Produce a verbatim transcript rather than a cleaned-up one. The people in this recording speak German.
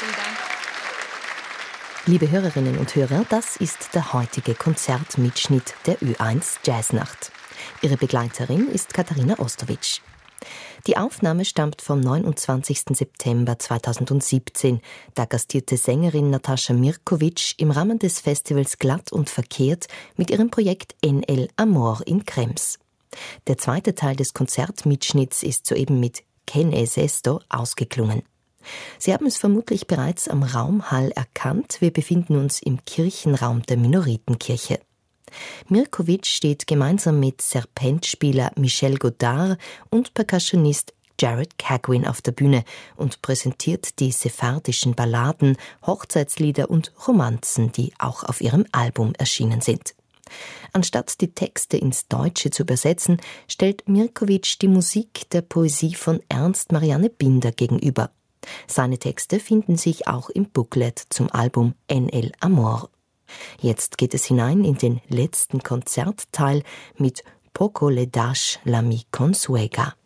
Herzlichen Dank. Liebe Hörerinnen und Hörer, das ist der heutige Konzertmitschnitt der Ö eins Jazznacht. Ihre Begleiterin ist Katharina Ostowitsch. Die Aufnahme stammt vom neunundzwanzigsten September zweitausendsiebzehn. Da gastierte Sängerin Natascha Mirkovic im Rahmen des Festivals Glatt und Verkehrt mit ihrem Projekt N L Amor in Krems. Der zweite Teil des Konzertmitschnitts ist soeben mit Ken es esto ausgeklungen. Sie haben es vermutlich bereits am Raumhall erkannt. Wir befinden uns im Kirchenraum der Minoritenkirche. Mirkovic steht gemeinsam mit Serpentspieler Michel Godard und Percussionist Jared Cagwin auf der Bühne und präsentiert die sephardischen Balladen, Hochzeitslieder und Romanzen, die auch auf ihrem Album erschienen sind. Anstatt die Texte ins Deutsche zu übersetzen, stellt Mirkovic die Musik der Poesie von Ernst Marianne Binder gegenüber. Seine Texte finden sich auch im Booklet zum Album N L Amor. Jetzt geht es hinein in den letzten Konzertteil mit Poco le das la mi consuega.